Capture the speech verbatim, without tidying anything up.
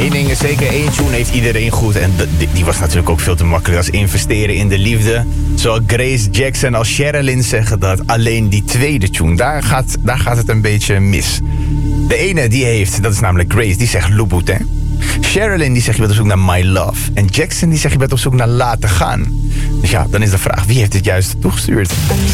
Eén ding is zeker, één tune heeft iedereen goed. En die, die was natuurlijk ook veel te makkelijk als investeren in de liefde. Zowel Grace Jackson als Sherilyn zeggen dat. Alleen die tweede tune, daar gaat, daar gaat het een beetje mis. De ene die heeft, dat is namelijk Grace, die zegt Louboutin. Sherilyn die zegt je bent op zoek naar My Love. En Jackson die zegt je bent op zoek naar Laten Gaan. Dus ja, dan is de vraag, wie heeft dit juist toegestuurd?